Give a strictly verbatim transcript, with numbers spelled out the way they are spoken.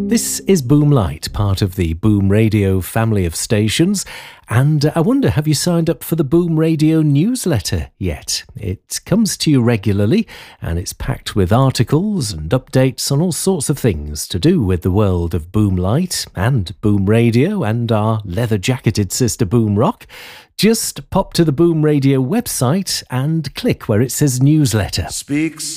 This is Boom Light, part of the Boom Radio family of stations, and uh, I wonder, have you signed up for the Boom Radio newsletter yet? It comes to you regularly, and it's packed with articles and updates on all sorts of things to do with the world of Boom Light and Boom Radio and our leather-jacketed sister Boom Rock. Just pop to the Boom Radio website and click where it says newsletter. Speaks